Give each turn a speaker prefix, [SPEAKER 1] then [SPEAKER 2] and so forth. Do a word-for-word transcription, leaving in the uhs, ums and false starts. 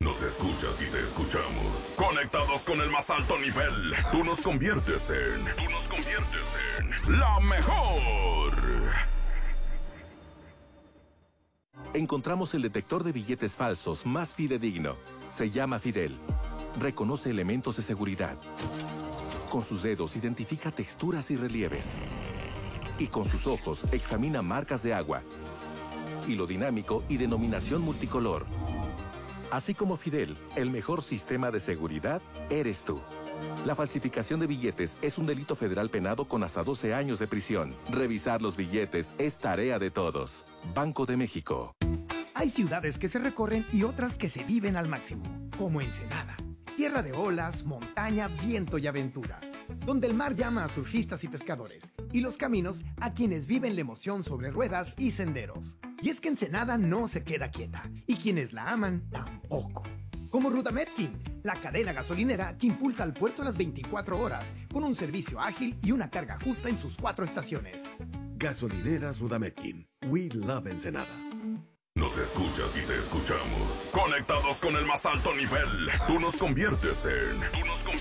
[SPEAKER 1] Nos escuchas y te escuchamos. Conectados con el más alto nivel. Tú nos conviertes en... Tú nos conviertes en... ¡la mejor!
[SPEAKER 2] Encontramos el detector de billetes falsos más fidedigno. Se llama Fidel. Reconoce elementos de seguridad. Con sus dedos identifica texturas y relieves. Y con sus ojos examina marcas de agua, hilo dinámico y denominación multicolor. Así como Fidel, el mejor sistema de seguridad eres tú. La falsificación de billetes es un delito federal penado con hasta doce años de prisión. Revisar los billetes es tarea de todos. Banco de México.
[SPEAKER 3] Hay ciudades que se recorren y otras que se viven al máximo, como Ensenada. Tierra de olas, montaña, viento y aventura. Donde el mar llama a surfistas y pescadores, y los caminos a quienes viven la emoción sobre ruedas y senderos. Y es que Ensenada no se queda quieta, y quienes la aman tampoco. Como Rudametkin, la cadena gasolinera que impulsa al puerto a las veinticuatro horas, con un servicio ágil y una carga justa en sus cuatro estaciones.
[SPEAKER 4] Gasolineras Rudametkin. We love Ensenada.
[SPEAKER 1] Nos escuchas y te escuchamos. Conectados con el más alto nivel. Tú nos conviertes en... Tú nos conviertes